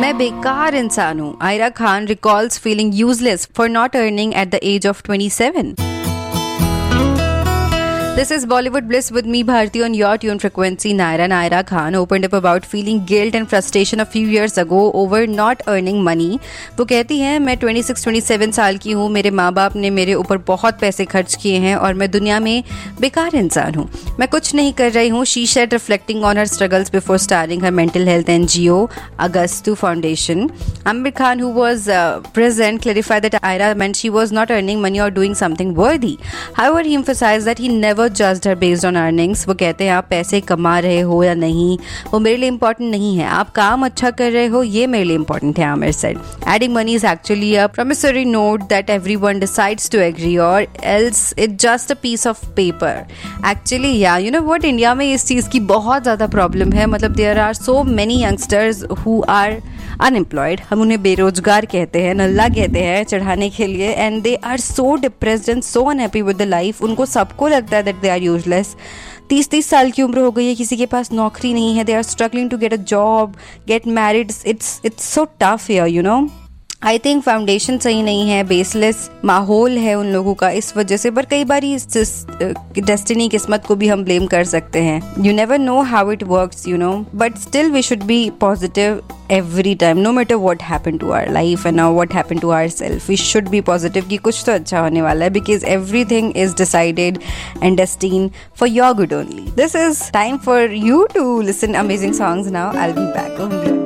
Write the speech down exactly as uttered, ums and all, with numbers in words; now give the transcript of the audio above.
मैं बेकार इंसान हूँ. Aira Khan recalls feeling useless for not earning at the age of twenty-seven. This is Bollywood Bliss with me, Bharti, on your tune frequency. Naira and Aira Khan opened up about feeling guilt and frustration a few years ago over not earning money. वो कहती हैं, मैं छब्बीस सत्ताईस साल की हूँ, मेरे माँ बाप ने मेरे ऊपर बहुत पैसे खर्च किए हैं और मैं दुनिया में बेकार इंसान हूँ. मैं कुछ नहीं कर रही हूँ. She said, reflecting on her struggles before starting her mental health N G O, Agastu Foundation. Aamir Khan, who was uh, present, clarified that Aira meant she was not earning money or doing something worthy. However, he emphasized that he never judged her based on earnings. वो कहते हैं, आप पैसे कमा रहे हो या नहीं, वो मेरे लिए important नहीं है. आप काम अच्छा कर रहे हो, ये मेरे लिए important है. Aamir said, adding money is actually a promissory note that everyone decides to agree, or else it's just a piece of paper. Actually, yeah, you know what, India में इस चीज़ की बहुत ज़्यादा problem है. मतलब there are so many youngsters who are unemployed. हम उन्हें बेरोजगार कहते हैं, नल्ला कहते हैं चढ़ाने के लिए, and they are so depressed and so unhappy with the life. उनको सबको लगता है that they are useless. तीस तीस साल की उम्र हो गई है, किसी के पास नौकरी नहीं है. They are struggling to get a job, get married. It's it's so tough here, you know. I think foundation सही नहीं है, बेसलेस माहौल है उन लोगों का इस वजह से. पर कई बार इस डेस्टिनी किस्मत को भी हम ब्लेम कर सकते हैं. You never know how it works, you know, but still we should be positive every time, no matter what happened to our life and now what happened to ourselves. We should be positive कि कुछ तो अच्छा होने वाला है, because everything is decided and destined for your good only. This is time for you to listen amazing songs now. I'll be back only.